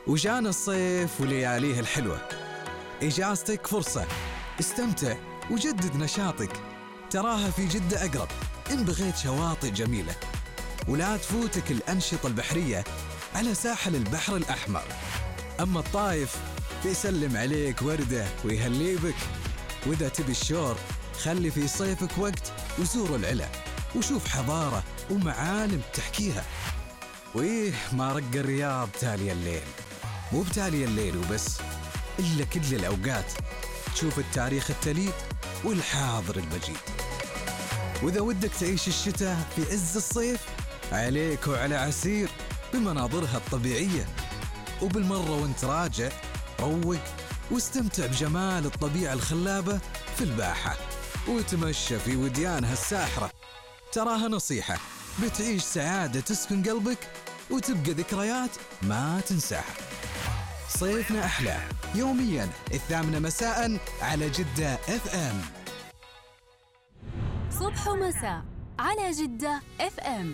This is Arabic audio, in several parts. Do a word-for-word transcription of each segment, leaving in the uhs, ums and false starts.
وجانا الصيف ولياليه الحلوة. إجازتك فرصة، استمتع وجدد نشاطك، تراها في جدة أقرب إن بغيت شواطئ جميلة. ولا تفوتك الأنشطة البحرية على ساحل البحر الأحمر. أما الطايف بيسلم عليك وردة ويهلي بك. وإذا تبي الشور خلي في صيفك وقت وزور العلا وشوف حضارة ومعالم تحكيها. وإيه ما رق الرياض تالي الليل، مو بتالي الليل وبس، إلا كل الأوقات تشوف التاريخ التليد والحاضر المجيد. وإذا ودك تعيش الشتاء في عز الصيف عليك وعلى عسير بمناظرها الطبيعية. وبالمرة وانت راجع روق واستمتع بجمال الطبيعة الخلابة في الباحة وتمشى في وديانها الساحرة. تراها نصيحة بتعيش سعادة تسكن قلبك وتبقى ذكريات ما تنساها. صيفنا أحلى يوميا الثامنة مساء على جدة اف ام. صبح ومساء على جدة اف ام.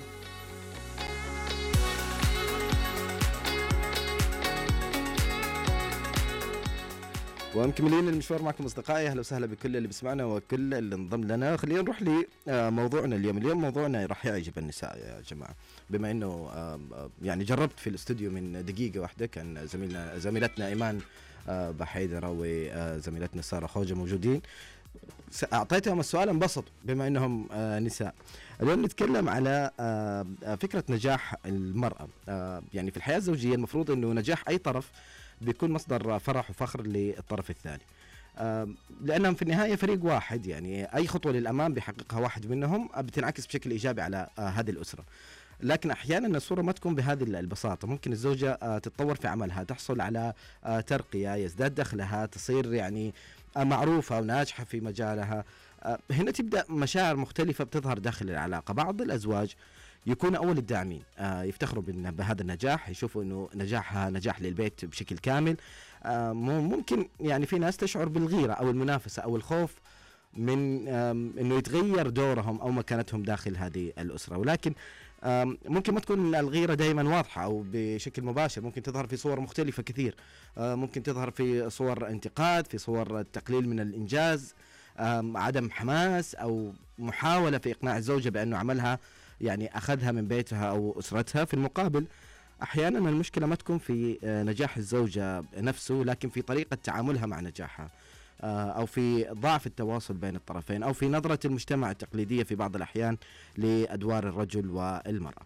ومكملين المشوار معكم أصدقائي. أهلا وسهلا بكل اللي بيسمعنا وكل اللي انضم لنا. خلينا نروح لموضوعنا اليوم. اليوم موضوعنا راح يعجب النساء يا جماعة، بما أنه يعني جربت في الاستوديو من دقيقة واحدة كان زميلنا زميلتنا إيمان بحيدرة وزميلتنا سارة خوجة موجودين، أعطيتهم السؤال انبسطوا بما أنهم نساء. اليوم نتكلم على فكرة نجاح المرأة يعني في الحياة الزوجية. المفروض أنه نجاح أي طرف بيكون مصدر فرح وفخر للطرف الثاني، لأنهم في النهاية فريق واحد، يعني أي خطوة للأمام بيحققها واحد منهم بتنعكس بشكل إيجابي على هذه الأسرة. لكن أحيانا الصورة ما تكون بهذه البساطة. ممكن الزوجة تتطور في عملها، تحصل على ترقية، يزداد دخلها، تصير يعني معروفة وناجحة في مجالها. هنا تبدأ مشاعر مختلفة بتظهر داخل العلاقة. بعض الأزواج يكون أول الداعمين، يفتخروا بهذا النجاح، يشوفوا أنه نجاحها نجاح للبيت بشكل كامل. ممكن يعني في ناس تشعر بالغيرة أو المنافسة أو الخوف من أنه يتغير دورهم أو مكانتهم داخل هذه الأسرة. ولكن ممكن ما تكون الغيرة دائما واضحة أو بشكل مباشر، ممكن تظهر في صور مختلفة كثير. ممكن تظهر في صور انتقاد، في صور تقليل من الإنجاز، عدم حماس، أو محاولة في إقناع الزوجة بأنه عملها يعني أخذها من بيتها أو أسرتها. في المقابل أحيانا المشكلة ما تكون في نجاح الزوجة نفسه، لكن في طريقة تعاملها مع نجاحها، أو في ضعف التواصل بين الطرفين، أو في نظرة المجتمع التقليدية في بعض الأحيان لأدوار الرجل والمرأة.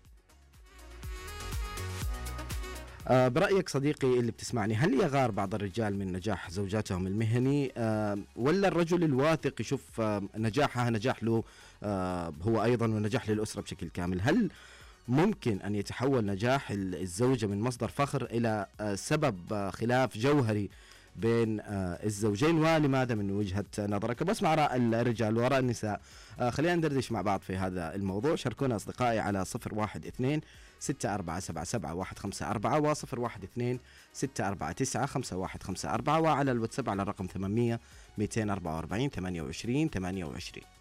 أه برأيك صديقي اللي بتسمعني، هل يغار بعض الرجال من نجاح زوجاتهم المهني، أه ولا الرجل الواثق يشوف أه نجاحها نجاح له أه هو أيضا ونجاح للأسرة بشكل كامل؟ هل ممكن أن يتحول نجاح الزوجة من مصدر فخر إلى أه سبب أه خلاف جوهري بين آه الزوجين؟ ولماذا من وجهة نظرك؟ بسمع آراء الرجال وآراء النساء. آه خلينا ندردش مع بعض في هذا الموضوع. شاركونا أصدقائي على صفر واحد اثنين ستة أربعة سبعة سبعة واحد خمسة أربعة وصفر واحد اثنين ستة أربعة تسعة خمسة واحد خمسة أربعة، وعلى الواتساب على الرقم ثمانمية مئتين وأربعة وأربعين ثمانية وعشرين ثمانية وعشرين.